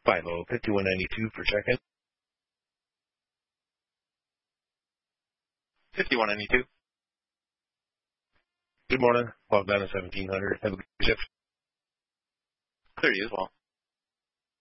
5192 for check-in. 5192. Good morning. Log down to 1700. Have a good shift. Clear you as well.